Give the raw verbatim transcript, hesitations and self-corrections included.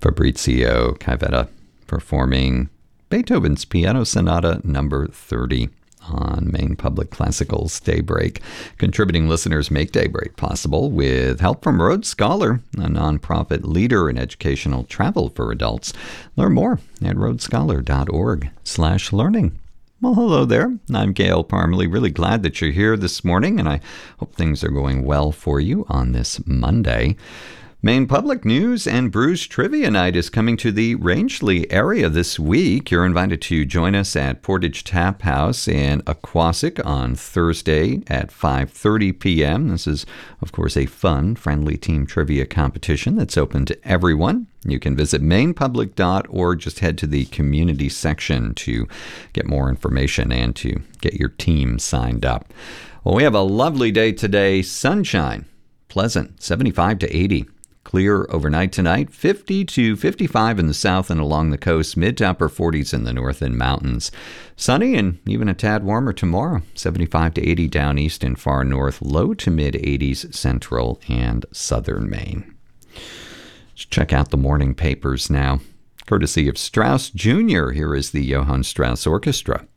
Fabrizio Caivetta performing Beethoven's Piano Sonata number thirty on Maine Public Classical's Daybreak. Contributing listeners make Daybreak possible with help from Rhodes Scholar, a nonprofit leader in educational travel for adults. Learn more at rhodescholar.org slash learning. Well, hello there. I'm Gail Parmalee. Really glad that you're here this morning, and I hope things are going well for you on this Monday. Maine Public News and Brews Trivia Night is coming to the Rangeley area this week. You're invited to join us at Portage Tap House in Aquasic on Thursday at five thirty p.m. This is, of course, a fun, friendly team trivia competition that's open to everyone. You can visit maine public dot org. Just head to the community section to get more information and to get your team signed up. Well, we have a lovely day today. Sunshine, pleasant, seventy-five to eighty. Clear overnight tonight, fifty to fifty-five in the south and along the coast, mid to upper forties in the north and mountains. Sunny and even a tad warmer tomorrow, seventy-five to eighty down east and far north, low to mid eighties central and southern Maine. Let's check out the morning papers now. Courtesy of Strauss Junior, here is the Johann Strauss Orchestra.